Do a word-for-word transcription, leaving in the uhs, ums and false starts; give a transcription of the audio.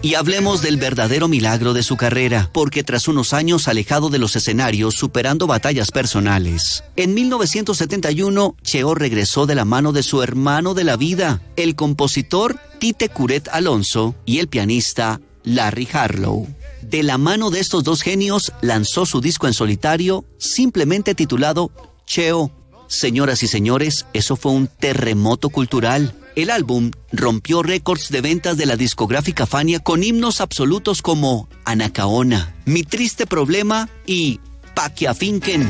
Y hablemos del verdadero milagro de su carrera, porque tras unos años alejado de los escenarios, superando batallas personales, en mil novecientos setenta y uno, Cheo regresó de la mano de su hermano de la vida, el compositor Tite Curet Alonso y el pianista Larry Harlow. De la mano de estos dos genios, lanzó su disco en solitario, simplemente titulado Cheo. Señoras y señores, eso fue un terremoto cultural. El álbum rompió récords de ventas de la discográfica Fania con himnos absolutos como Anacaona, Mi Triste Problema y Pa' que afinquen.